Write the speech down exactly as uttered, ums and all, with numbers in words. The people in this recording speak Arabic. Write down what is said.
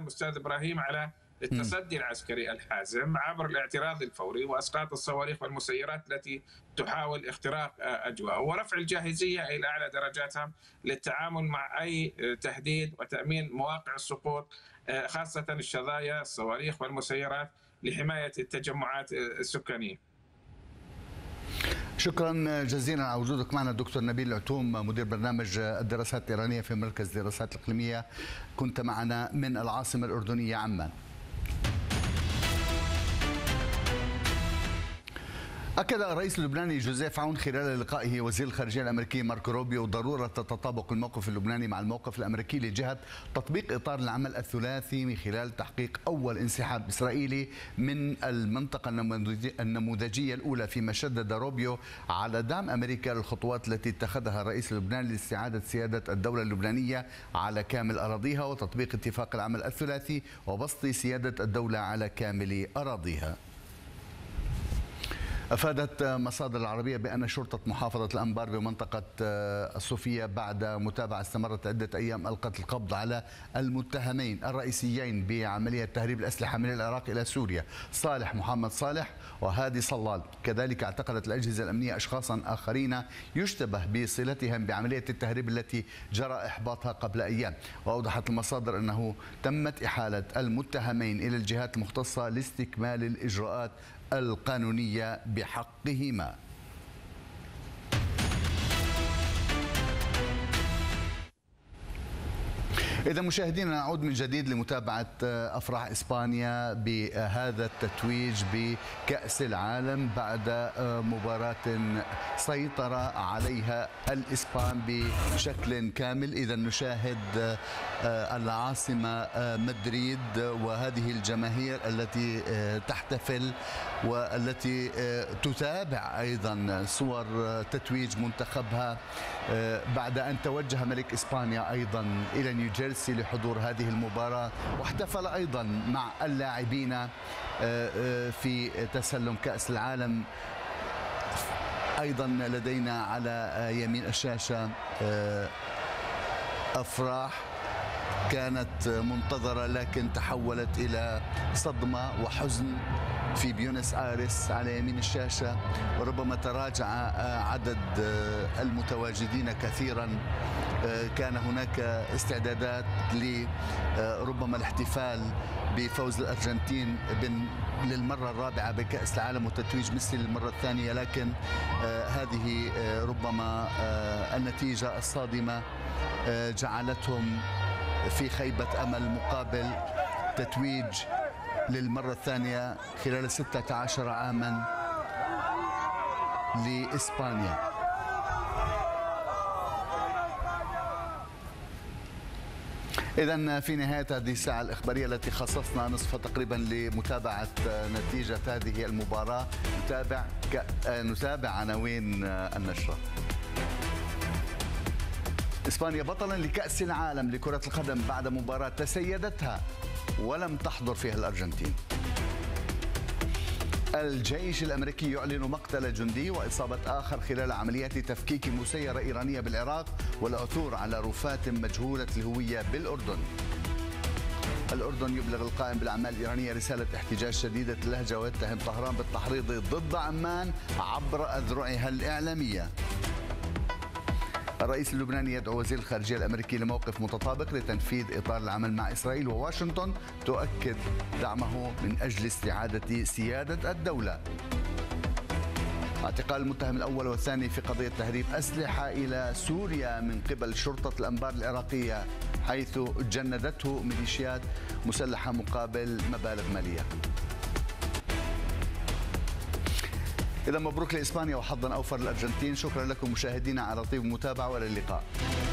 أستاذ إبراهيم على التصدي العسكري الحازم عبر الاعتراض الفوري واسقاط الصواريخ والمسيرات التي تحاول اختراق اجواء، ورفع الجاهزيه الى اعلى درجاتها للتعامل مع اي تهديد وتامين مواقع السقوط، خاصه الشظايا الصواريخ والمسيرات لحمايه التجمعات السكانيه. شكرا جزيلا على وجودك معنا دكتور نبيل العتوم، مدير برنامج الدراسات الإيرانية في مركز الدراسات الإقليمية، كنت معنا من العاصمة الأردنية عمان. أكد الرئيس اللبناني جوزيف عون خلال لقائه وزير الخارجية الأمريكي ماركو روبيو ضرورة تطابق الموقف اللبناني مع الموقف الأمريكي لجهة تطبيق إطار العمل الثلاثي من خلال تحقيق أول انسحاب إسرائيلي من المنطقة النموذجية الأولى، فيما شدد روبيو على دعم أمريكا للخطوات التي اتخذها الرئيس اللبناني لاستعادة سيادة الدولة اللبنانية على كامل أراضيها وتطبيق اتفاق العمل الثلاثي وبسط سيادة الدولة على كامل أراضيها. أفادت مصادر العربية بأن شرطة محافظة الأنبار بمنطقة الصوفية بعد متابعة استمرت عدة أيام ألقت القبض على المتهمين الرئيسيين بعملية تهريب الأسلحة من العراق إلى سوريا، صالح محمد صالح وهادي صلال. كذلك اعتقلت الأجهزة الأمنية أشخاصا آخرين يشتبه بصلتهم بعملية التهريب التي جرى إحباطها قبل أيام. وأوضحت المصادر أنه تمت إحالة المتهمين إلى الجهات المختصة لاستكمال الإجراءات القانونية بحقهما. إذا مشاهدينا نعود من جديد لمتابعة أفراح إسبانيا بهذا التتويج بكأس العالم بعد مباراة سيطر عليها الإسبان بشكل كامل. إذا نشاهد العاصمة مدريد وهذه الجماهير التي تحتفل والتي تتابع أيضا صور تتويج منتخبها بعد أن توجه ملك إسبانيا أيضا إلى نيوجيرسي لحضور هذه المباراة، واحتفل أيضا مع اللاعبين في تسلم كأس العالم. أيضا لدينا على يمين الشاشة أفراح كانت منتظرة لكن تحولت إلى صدمة وحزن في بيونس آيرس على يمين الشاشة، وربما تراجع عدد المتواجدين كثيرا. كان هناك استعدادات لربما الاحتفال بفوز الأرجنتين للمرة الرابعة بكأس العالم وتتويج ميسي للمرة الثانية، لكن هذه ربما النتيجة الصادمة جعلتهم في خيبة أمل مقابل تتويج للمرة الثانية خلال ستة عشر عاما لإسبانيا. إذن في نهاية هذه الساعة الإخبارية التي خصصنا نصفها تقريبا لمتابعة نتيجة هذه المباراة، نتابع ك... نتابع عناوين النشرة. إسبانيا بطلا لكأس العالم لكرة القدم بعد مباراة تسيدتها ولم تحضر فيها الأرجنتين. الجيش الأمريكي يعلن مقتل جندي وإصابة آخر خلال عمليات تفكيك مسيرة إيرانية بالعراق، والعثور على رفات مجهولة الهوية بالأردن. الأردن يبلغ القائم بالأعمال الإيرانية رسالة احتجاج شديدة اللهجة ويتهم طهران بالتحريض ضد عمان عبر أذرعها الإعلامية. الرئيس اللبناني يدعو وزير الخارجية الأمريكي لموقف متطابق لتنفيذ إطار العمل مع إسرائيل، وواشنطن تؤكد دعمه من أجل استعادة سيادة الدولة. اعتقال المتهم الأول والثاني في قضية تهريب أسلحة إلى سوريا من قبل شرطة الأنبار العراقية، حيث جندته ميليشيات مسلحة مقابل مبالغ مالية. إذا مبروك لإسبانيا وحظا أوفر للأرجنتين. شكرا لكم مشاهدينا على طيب المتابعة، والى اللقاء.